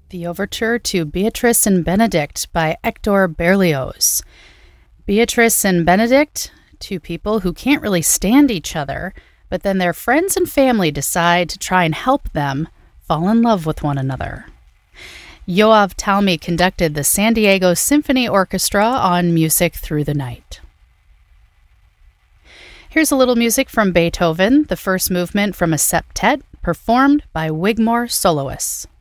The Overture to Beatrice and Benedict by Hector Berlioz. Beatrice and Benedict, two people who can't really stand each other, but then their friends and family decide to try and help them fall in love with one another. Yoav Talmi conducted the San Diego Symphony Orchestra on Music Through the Night. Here's a little music from Beethoven, the first movement from a septet, performed by Wigmore soloists.